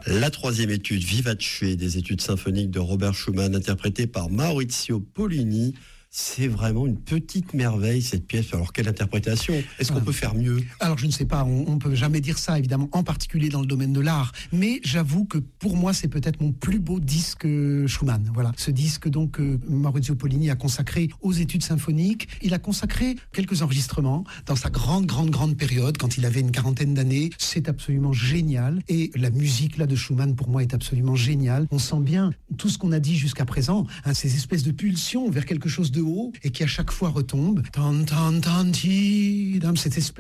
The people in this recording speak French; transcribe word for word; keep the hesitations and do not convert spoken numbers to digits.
La troisième étude, Vivace, des études symphoniques de Robert Schumann, interprétée par Maurizio Pollini. C'est vraiment une petite merveille, cette pièce. Alors, quelle interprétation? Est-ce qu'on Ah. peut faire mieux? Alors, je ne sais pas, on ne peut jamais dire ça, évidemment, en particulier dans le domaine de l'art. Mais j'avoue que pour moi, c'est peut-être mon plus beau disque Schumann. Voilà, ce disque donc que Maurizio Pollini a consacré aux études symphoniques. Il a consacré quelques enregistrements dans sa grande, grande, grande période, quand il avait une quarantaine d'années. C'est absolument génial. Et la musique là de Schumann, pour moi, est absolument géniale. On sent bien tout ce qu'on a dit jusqu'à présent, hein, ces espèces de pulsions vers quelque chose de haut et qui à chaque fois retombe. Tan, tan, tan, ti, dam, cette espèce